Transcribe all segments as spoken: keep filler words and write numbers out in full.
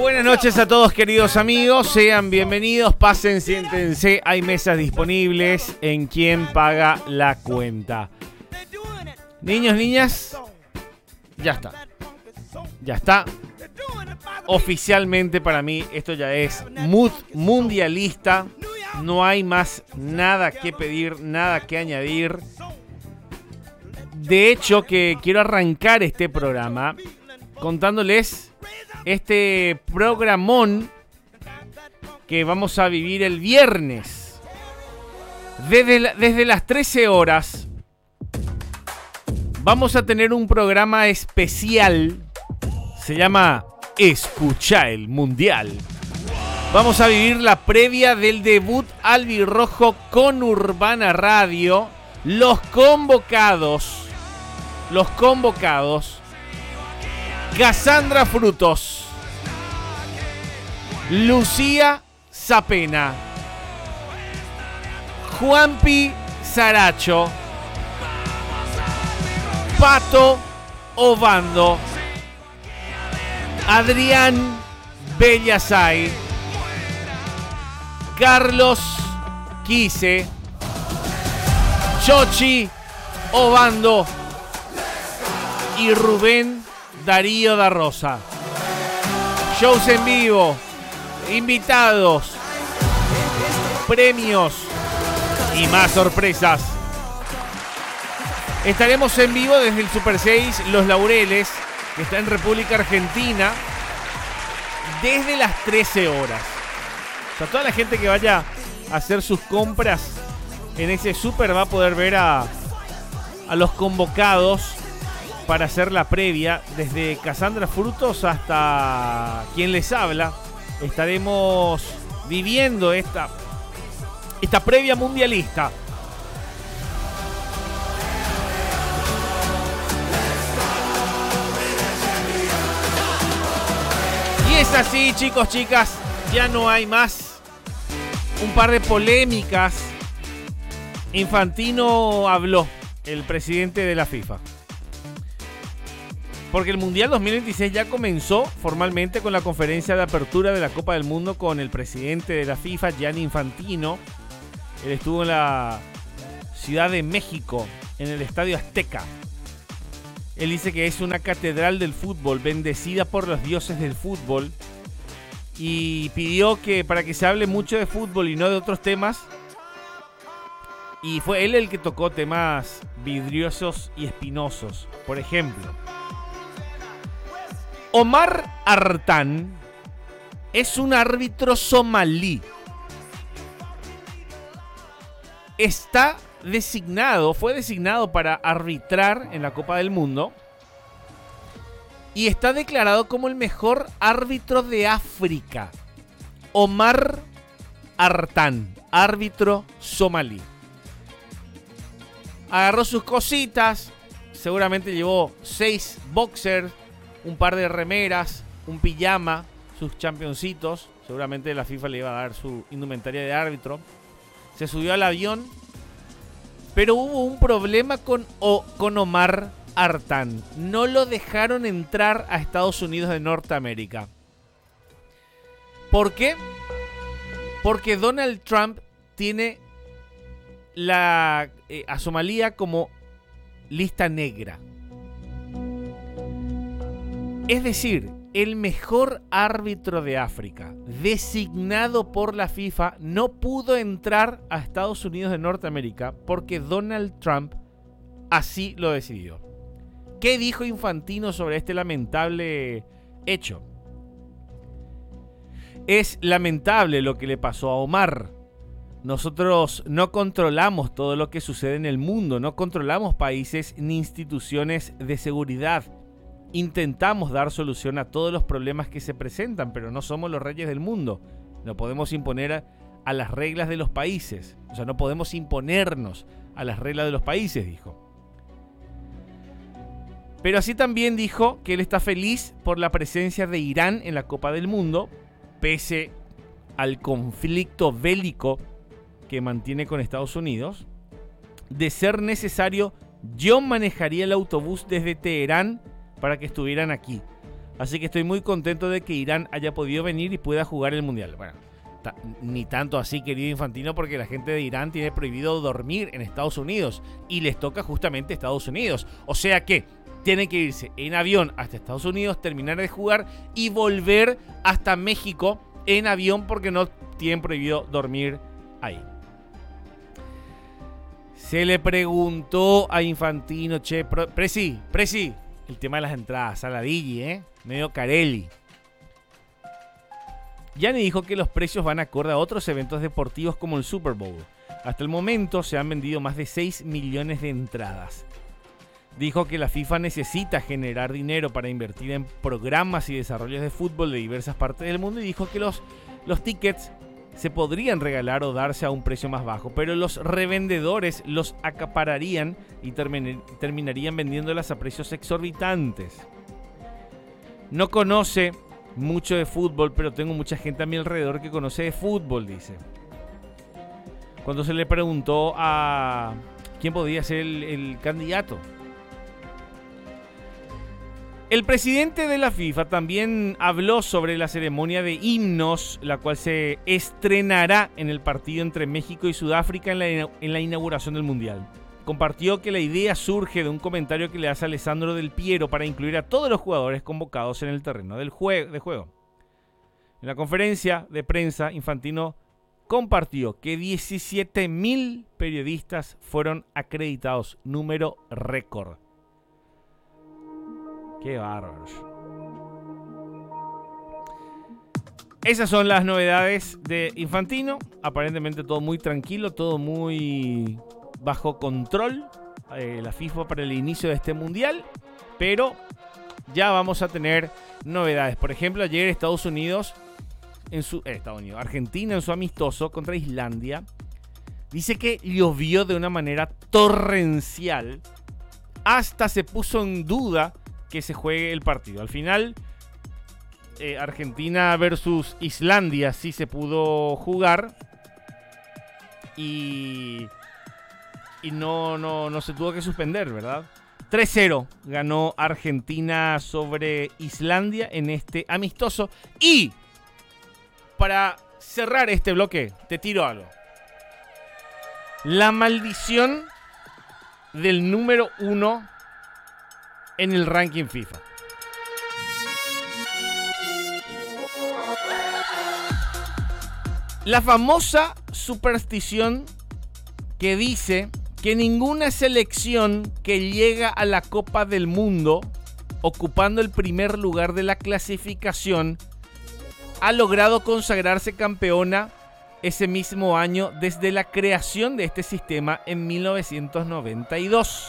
Buenas noches a todos, queridos amigos. Sean bienvenidos, pasen, siéntense. Hay mesas disponibles en Quién Paga la Cuenta. Niños, niñas, ya está. Ya está. Oficialmente para mí esto ya es mood mundialista. No hay más nada que pedir, nada que añadir. De hecho, que quiero arrancar este programa contándoles este programón que vamos a vivir el viernes. Desde, la, desde las trece horas vamos a tener un programa especial. Se llama Escucha el Mundial. Vamos a vivir la previa del debut albirrojo con Urbana Radio. Los convocados. Los convocados. Cassandra Frutos, Lucía Zapena, Juanpi Saracho, Pato Obando, Adrián Bellasay, Carlos Quise, Chochi Obando y Rubén Darío da Rosa. Shows en vivo, invitados, premios y más sorpresas. Estaremos en vivo desde el Super seis Los Laureles, que está en República Argentina, desde las trece horas. O sea, toda la gente que vaya a hacer sus compras en ese super va a poder ver a, a los convocados para hacer la previa. Desde Cassandra Frutos hasta quien les habla, estaremos viviendo esta, esta previa mundialista. Y es así, chicos, chicas, ya no hay más. Un par de polémicas. Infantino habló, el presidente de la FIFA. Porque el Mundial dos mil veintiséis ya comenzó formalmente con la conferencia de apertura de la Copa del Mundo con el presidente de la FIFA, Gianni Infantino. Él estuvo en la Ciudad de México, en el Estadio Azteca. Él dice que es una catedral del fútbol, bendecida por los dioses del fútbol. Y pidió que para que se hable mucho de fútbol y no de otros temas. Y fue él el que tocó temas vidriosos y espinosos. Por ejemplo, Omar Artan es un árbitro somalí. Está designado, fue designado para arbitrar en la Copa del Mundo y está declarado como el mejor árbitro de África. Omar Artan, árbitro somalí. Agarró sus cositas, seguramente llevó seis boxers, un par de remeras, un pijama, sus championcitos. Seguramente la FIFA le iba a dar su indumentaria de árbitro. Se subió al avión, pero hubo un problema con, o, con Omar Artan. No lo dejaron entrar a Estados Unidos de Norteamérica. ¿Por qué? Porque Donald Trump tiene la, eh, a Somalia como lista negra. Es decir, el mejor árbitro de África, designado por la FIFA, no pudo entrar a Estados Unidos de Norteamérica porque Donald Trump así lo decidió. ¿Qué dijo Infantino sobre este lamentable hecho? Es lamentable lo que le pasó a Omar. Nosotros no controlamos todo lo que sucede en el mundo, no controlamos países ni instituciones de seguridad. Intentamos dar solución a todos los problemas que se presentan, pero no somos los reyes del mundo. No podemos imponer a, a las reglas de los países. O sea, no podemos imponernos a las reglas de los países, dijo. Pero así también dijo que él está feliz por la presencia de Irán en la Copa del Mundo, pese al conflicto bélico que mantiene con Estados Unidos. De ser necesario, yo manejaría el autobús desde Teherán para que estuvieran aquí. Así que estoy muy contento de que Irán haya podido venir y pueda jugar el Mundial. Bueno, ta- ni tanto así, querido Infantino, porque la gente de Irán tiene prohibido dormir en Estados Unidos y les toca justamente Estados Unidos. O sea que tienen que irse en avión hasta Estados Unidos, terminar de jugar y volver hasta México en avión porque no tienen prohibido dormir ahí. Se le preguntó a Infantino, che, pro, Presi, Presi, el tema de las entradas, Saladilli, ¿eh? Medio Carelli. Gianni dijo que los precios van acorde a otros eventos deportivos como el Super Bowl. Hasta el momento se han vendido más de seis millones de entradas. Dijo que la FIFA necesita generar dinero para invertir en programas y desarrollos de fútbol de diversas partes del mundo y dijo que los, los tickets se podrían regalar o darse a un precio más bajo, pero los revendedores los acapararían y termin- terminarían vendiéndolas a precios exorbitantes. No conoce mucho de fútbol, pero tengo mucha gente a mi alrededor que conoce de fútbol, dice. Cuando se le preguntó a quién podía ser el, el candidato. El presidente de la FIFA también habló sobre la ceremonia de himnos, la cual se estrenará en el partido entre México y Sudáfrica en la, en la inauguración del Mundial. Compartió que la idea surge de un comentario que le hace Alessandro Del Piero para incluir a todos los jugadores convocados en el terreno del jue- de juego. En la conferencia de prensa, Infantino compartió que diecisiete mil periodistas fueron acreditados, número récord. ¡Qué bárbaros! Esas son las novedades de Infantino. Aparentemente todo muy tranquilo, todo muy bajo control. Eh, la FIFA para el inicio de este mundial. Pero ya vamos a tener novedades. Por ejemplo, ayer Estados Unidos, en su, eh, Estados Unidos, Argentina en su amistoso contra Islandia, dice que llovió de una manera torrencial. Hasta se puso en duda que se juegue el partido. Al final, eh, Argentina versus Islandia sí se pudo jugar y, y no, no, no se tuvo que suspender, ¿verdad? tres cero ganó Argentina sobre Islandia en este amistoso. Y para cerrar este bloque, te tiro algo. La maldición del número uno en el ranking FIFA. La famosa superstición que dice que ninguna selección que llega a la Copa del Mundo ocupando el primer lugar de la clasificación ha logrado consagrarse campeona ese mismo año desde la creación de este sistema en mil novecientos noventa y dos.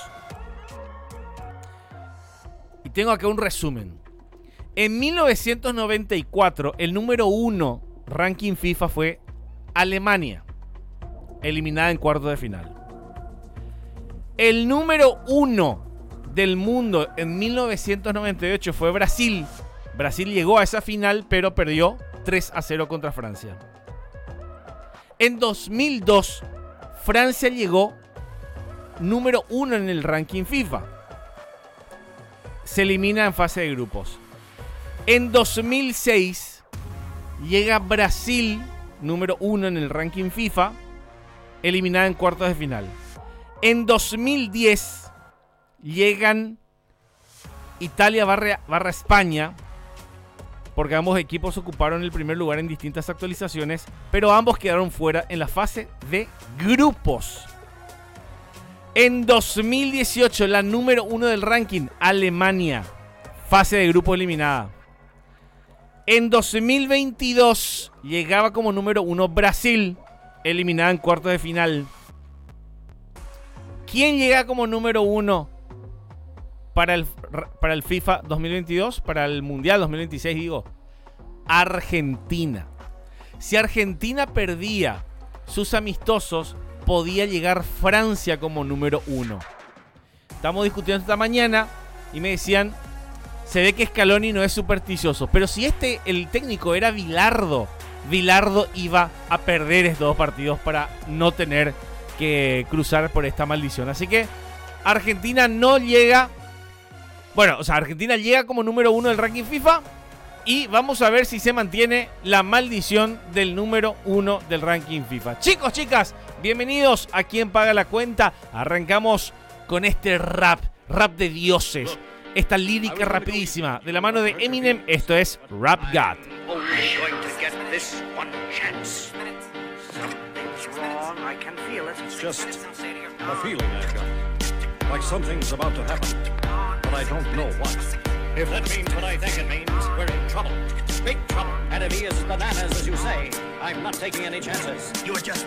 Y tengo acá un resumen. En mil novecientos noventa y cuatro, el número uno ranking FIFA fue Alemania, eliminada en cuartos de final. El número uno del mundo en mil novecientos noventa y ocho fue Brasil. Brasil llegó a esa final, pero perdió tres a cero contra Francia. En dos mil dos, Francia llegó número uno en el ranking FIFA. Se elimina en fase de grupos. En dos mil seis llega Brasil, número uno en el ranking FIFA, eliminada en cuartos de final. En dos mil diez llegan Italia barra, barra España, porque ambos equipos ocuparon el primer lugar en distintas actualizaciones, pero ambos quedaron fuera en la fase de grupos. En dos mil dieciocho, la número uno del ranking, Alemania, fase de grupo eliminada. En dos mil veintidós llegaba como número uno Brasil, eliminada en cuartos de final. ¿Quién llega como número uno para el, para el FIFA dos mil veintidós? Para el Mundial dos mil veintiséis, digo. Argentina. Si Argentina perdía sus amistosos, podía llegar Francia como número uno. Estamos discutiendo esta mañana y me decían, se ve que Scaloni no es supersticioso, pero si este, el técnico era Bilardo, Bilardo iba a perder estos dos partidos para no tener que cruzar por esta maldición. Así que Argentina no llega Bueno, o sea, Argentina llega como número uno del ranking FIFA. Y vamos a ver si se mantiene la maldición del número uno del ranking FIFA. Chicos, chicas, bienvenidos a Quien Paga la Cuenta. Arrancamos con este rap, rap de dioses. Esta lírica rapidísima de la mano de Eminem. Esto es Rap God. It's just a feeling I've got. Like something's about to happen, but I don't know what. If that means what I think it means, we're in trouble. Big trouble. And if he is bananas, as you say, I'm not taking any chances. You're just